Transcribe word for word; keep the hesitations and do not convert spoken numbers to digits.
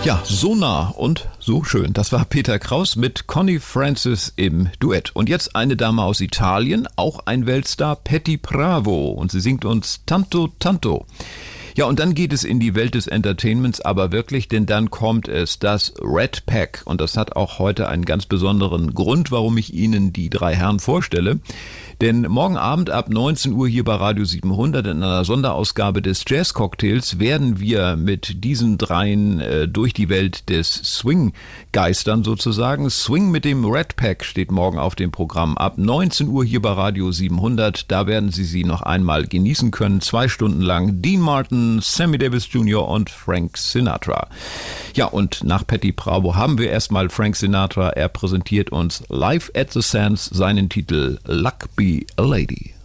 Ja, so nah und so schön. Das war Peter Kraus mit Connie Francis im Duett. Und jetzt eine Dame aus Italien, auch ein Weltstar, Patti Bravo. Und sie singt uns Tanto Tanto. Ja, und dann geht es in die Welt des Entertainments aber wirklich, denn dann kommt es, das Red Pack. Und das hat auch heute einen ganz besonderen Grund, warum ich Ihnen die drei Herren vorstelle. Denn morgen Abend ab neunzehn Uhr hier bei Radio siebenhundert in einer Sonderausgabe des Jazz-Cocktails werden wir mit diesen dreien äh, durch die Welt des Swing geistern sozusagen. Swing mit dem Red Pack steht morgen auf dem Programm. Ab neunzehn Uhr hier bei Radio siebenhundert, da werden Sie sie noch einmal genießen können. Zwei Stunden lang Dean Martin, Sammy Davis Junior und Frank Sinatra. Ja, und nach Patti Bravo haben wir erstmal Frank Sinatra. Er präsentiert uns live at the Sands seinen Titel Luck Be a Lady.